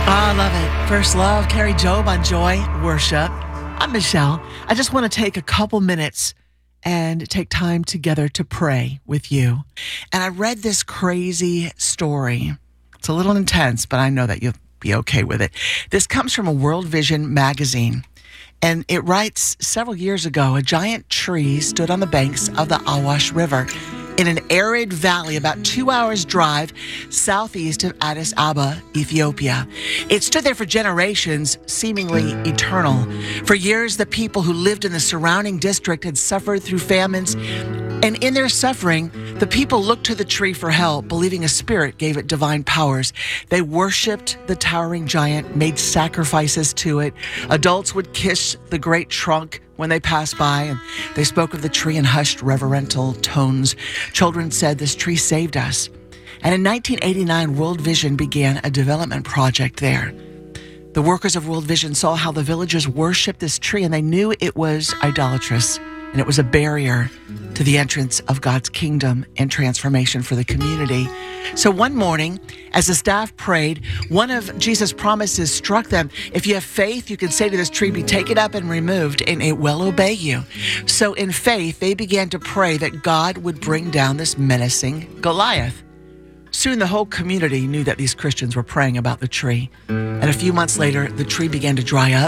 I love it. First Love, Carrie Job on Joy Worship. I'm Michelle. I just want to take a couple minutes and take time together to pray with you. And I read this crazy story. It's a little intense, but I know that you'll be okay with it. This comes from a World Vision magazine. And it writes, several years ago, a giant tree stood on the banks of the Awash River in an arid valley about 2 hours drive southeast of Addis Ababa, Ethiopia. It stood there for generations, seemingly eternal. For years, the people who lived in the surrounding district had suffered through famines, and in their suffering, the people looked to the tree for help, believing a spirit gave it divine powers. They worshipped the towering giant, made sacrifices to it. Adults would kiss the great trunk when they passed by, and they spoke of the tree in hushed, reverential tones. Children said, "This tree saved us." And in 1989, World Vision began a development project there. The workers of World Vision saw how the villagers worshiped this tree, and they knew it was idolatrous, and it was a barrier to the entrance of God's kingdom and transformation for the community. So one morning, as the staff prayed, one of Jesus' promises struck them. If you have faith, you can say to this tree, "Be taken up and removed, and it will obey you." So in faith, they began to pray that God would bring down this menacing Goliath. Soon the whole community knew that these Christians were praying about the tree. And a few months later, the tree began to dry up.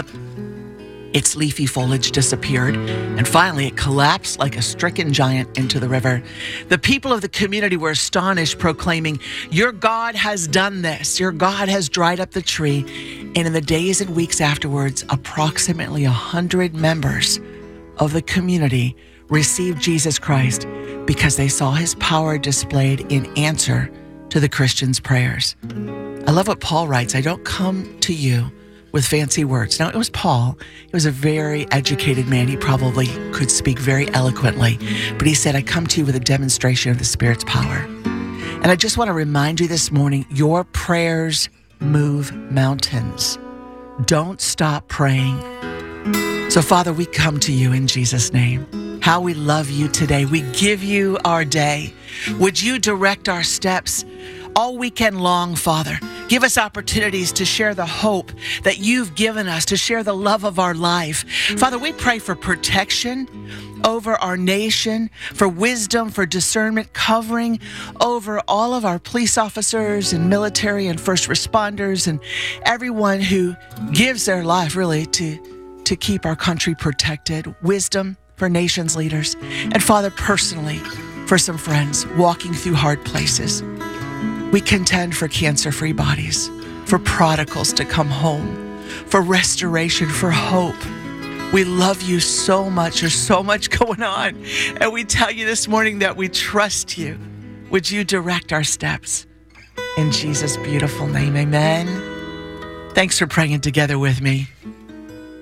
Its leafy foliage disappeared, and finally it collapsed like a stricken giant into the river. The people of the community were astonished, proclaiming, "Your God has done this. Your God has dried up the tree." And in the days and weeks afterwards, approximately 100 members of the community received Jesus Christ because they saw his power displayed in answer to the Christians' prayers. I love what Paul writes. "I don't come to you with fancy words." Now, it was Paul. He was a very educated man. He probably could speak very eloquently. But he said, "I come to you with a demonstration of the Spirit's power." And I just want to remind you this morning, your prayers move mountains. Don't stop praying. So, Father, we come to you in Jesus' name. How we love you today. We give you our day. Would you direct our steps all weekend long, Father? Give us opportunities to share the hope that you've given us, to share the love of our life. Father, we pray for protection over our nation, for wisdom, for discernment, covering over all of our police officers and military and first responders and everyone who gives their life really to keep our country protected. Wisdom for nation's leaders. And Father, personally, for some friends walking through hard places. We contend for cancer-free bodies, for prodigals to come home, for restoration, for hope. We love you so much. There's so much going on. And we tell you this morning that we trust you. Would you direct our steps? In Jesus' beautiful name, amen. Thanks for praying together with me.